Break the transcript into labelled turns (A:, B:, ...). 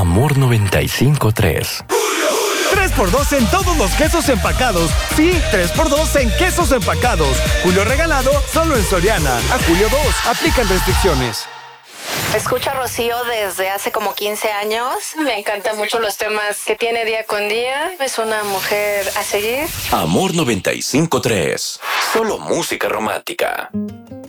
A: Amor 95.3.
B: 3x2 en todos los quesos empacados. Sí, 3x2 en quesos empacados. Julio regalado solo en Soriana. A julio 2. Aplican restricciones.
C: Escucho a Rocío desde hace como 15 años. Me encantan mucho los temas que tiene día con día. Es una mujer a seguir.
A: Amor 95.3. Solo música romántica.